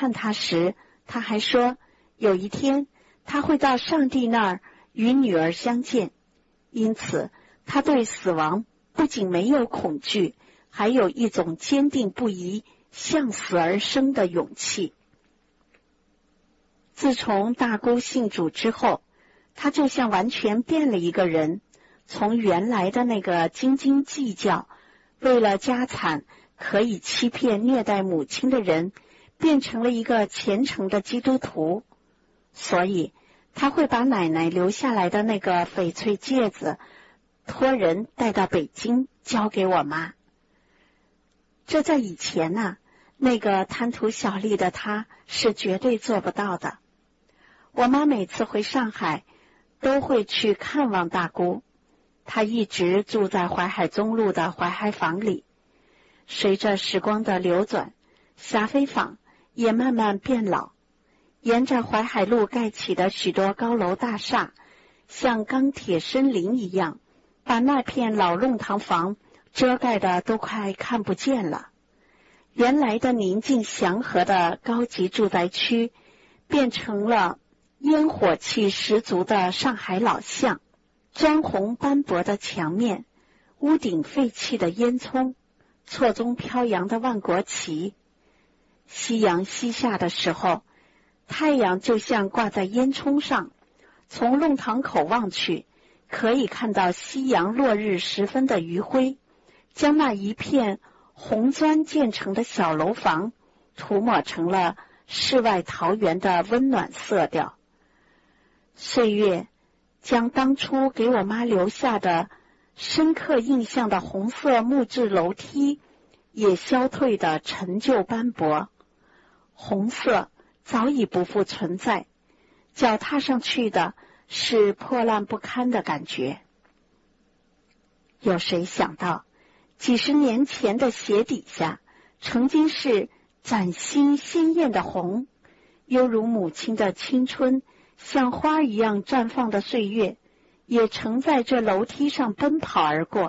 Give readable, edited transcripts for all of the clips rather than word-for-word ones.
看他时，他还说有一天他会到上帝那儿与女儿相见，因此他对死亡不仅没有恐惧，还有一种坚定不移向死而生的勇气。自从大姑信主之后，他就像完全变了一个人，从原来的那个斤斤计较，为了家产可以欺骗虐待母亲的人，变成了一个虔诚的基督徒。所以他会把奶奶留下来的那个翡翠戒指托人带到北京交给我妈。这在以前呢，那个贪图小利的他是绝对做不到的。我妈每次回上海都会去看望大姑，她一直住在淮海中路的淮海坊里。随着时光的流转，霞飞坊也慢慢变老，沿着淮海路盖起的许多高楼大厦，像钢铁森林一样，把那片老弄堂房遮盖的都快看不见了。原来的宁静祥和的高级住宅区，变成了烟火气十足的上海老巷，砖红斑驳的墙面，屋顶废弃的烟囱，错综飘扬的万国旗。夕阳西下的时候，太阳就像挂在烟囱上，从弄堂口望去，可以看到夕阳落日时分的余晖，将那一片红砖建成的小楼房涂抹成了世外桃源的温暖色调。岁月将当初给我妈留下的深刻印象的红色木质楼梯也消退的陈旧斑驳，红色早已不复存在，脚踏上去的是破烂不堪的感觉。有谁想到几十年前的鞋底下曾经是崭新鲜艳的红，犹如母亲的青春像花一样绽放的岁月，也曾在这楼梯上奔跑而过。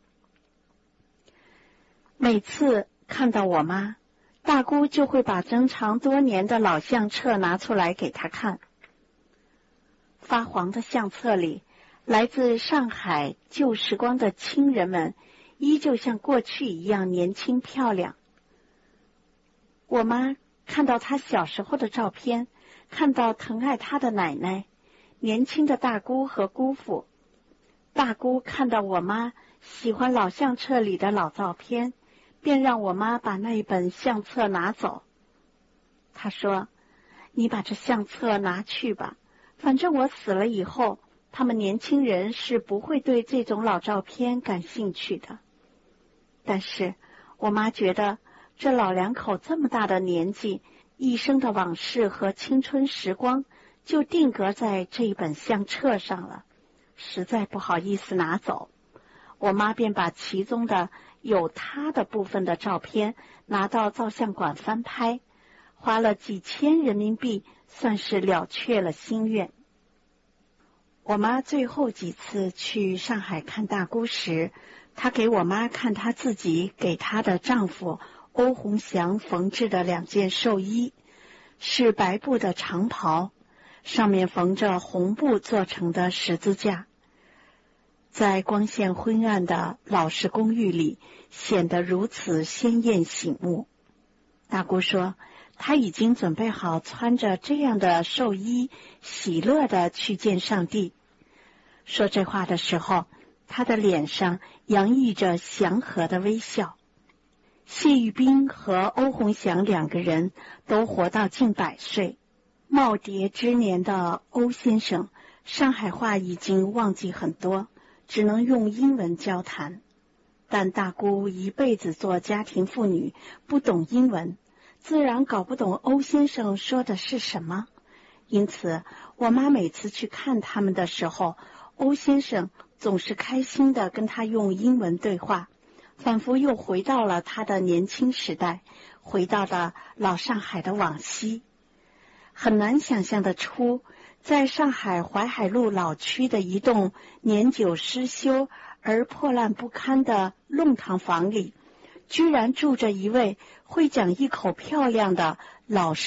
每次看到我妈，大姑就会把珍藏多年的老相册拿出来给她看。发黄的相册里，来自上海旧时光的亲人们依旧像过去一样年轻漂亮。我妈看到她小时候的照片，看到疼爱她的奶奶、年轻的大姑和姑父。大姑看到我妈喜欢老相册里的老照片，便让我妈把那一本相册拿走。她说：“你把这相册拿去吧，反正我死了以后，他们年轻人是不会对这种老照片感兴趣的。”但是我妈觉得这老两口这么大的年纪，一生的往事和青春时光就定格在这一本相册上了，实在不好意思拿走。我妈便把其中的有她的部分的照片拿到照相馆翻拍，花了几千人民币，算是了却了心愿。我妈最后几次去上海看大姑时，她给我妈看她自己给她的丈夫欧鸿祥缝制的2件寿衣，是白布的长袍，上面缝着红布做成的十字架，在光线昏暗的老式公寓里显得如此鲜艳醒目。大姑说她已经准备好穿着这样的寿衣喜乐地去见上帝。说这话的时候，她的脸上洋溢着祥和的微笑。谢玉斌和欧鸿祥2个人都活到近100岁。耄耋之年的欧先生上海话已经忘记很多，只能用英文交谈。但大姑一辈子做家庭妇女，不懂英文，自然搞不懂欧先生说的是什么。因此我妈每次去看他们的时候，欧先生总是开心地跟他用英文对话，仿佛又回到了他的年轻时代，回到了老上海的往昔。很难想象得出，在上海淮海路老区的一栋年久失修而破烂不堪的弄堂房里，居然住着一位会讲一口漂亮的老